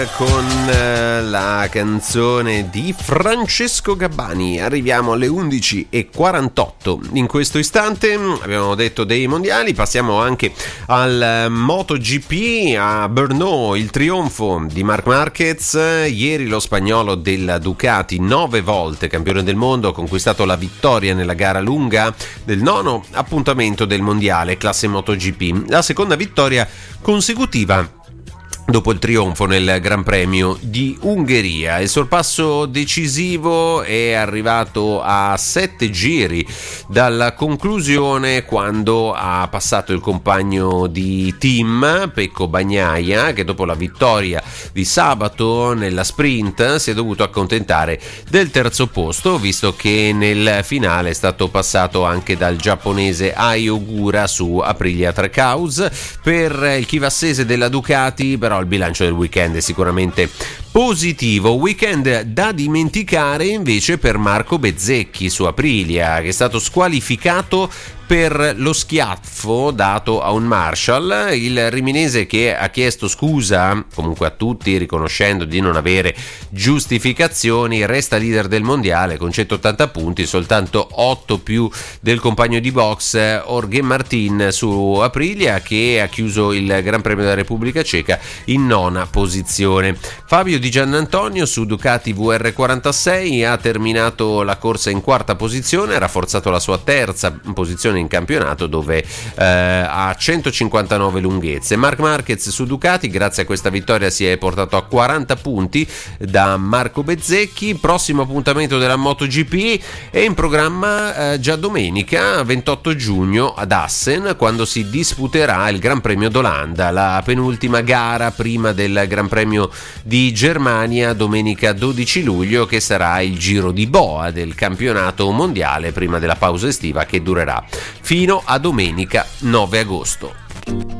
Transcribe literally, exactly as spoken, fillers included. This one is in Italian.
Con la canzone di Francesco Gabbani arriviamo alle undici e quarantotto. In questo istante abbiamo detto dei mondiali, passiamo anche al MotoGP. A Brno il trionfo di Marc Marquez. Ieri lo spagnolo della Ducati, nove volte campione del mondo, ha conquistato la vittoria nella gara lunga del nono appuntamento del mondiale classe MotoGP, la seconda vittoria consecutiva dopo il trionfo nel Gran Premio di Ungheria. Il sorpasso decisivo è arrivato a sette giri dalla conclusione, quando ha passato il compagno di team Pecco Bagnaia, che dopo la vittoria di sabato nella sprint si è dovuto accontentare del terzo posto, visto che nel finale è stato passato anche dal giapponese Ai Ogura su Aprilia Trackhouse. Per il chivassese della Ducati però il bilancio del weekend è sicuramente positivo. Weekend da dimenticare invece per Marco Bezzecchi su Aprilia, che è stato squalificato per lo schiaffo dato a un Marshall. Il riminese, che ha chiesto scusa comunque a tutti riconoscendo di non avere giustificazioni, resta leader del mondiale con centottanta punti, soltanto otto più del compagno di box Jorge Martin su Aprilia, che ha chiuso il Gran Premio della Repubblica Ceca in nona posizione. Fabio Di Giannantonio su Ducati V R quarantasei ha terminato la corsa in quarta posizione, ha rafforzato la sua terza posizione in campionato, dove eh, ha centocinquantanove lunghezze. Marc Marquez su Ducati, grazie a questa vittoria, si è portato a quaranta punti da Marco Bezzecchi. Prossimo appuntamento della MotoGP è in programma eh, già domenica ventotto giugno ad Assen, quando si disputerà il Gran Premio d'Olanda, la penultima gara prima del Gran Premio di Germania, domenica dodici luglio, che sarà il giro di boa del campionato mondiale prima della pausa estiva, che durerà fino a domenica nove agosto.